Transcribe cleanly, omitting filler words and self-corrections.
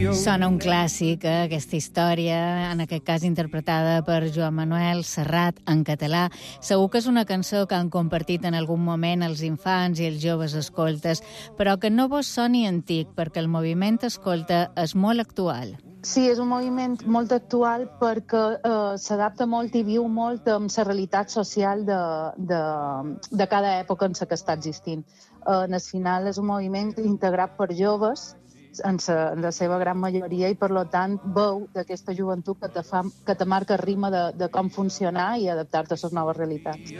Sona un clàssic, aquesta història, en aquest cas interpretada per Joan Manuel Serrat en català. Segur que és una cançó que han compartit en algun moment els infants i els joves escoltes, però que no vos soni antic, perquè el moviment escolta és molt actual. Sí, és un moviment molt actual perquè s'adapta molt i viu molt amb la realitat social de cada època en què està existint. En el final és un moviment integrat per joves, en la seva gran majoria, i per tant veu d'aquesta joventut que te marca el ritme de com funcionar i adaptar-te a les noves realitats.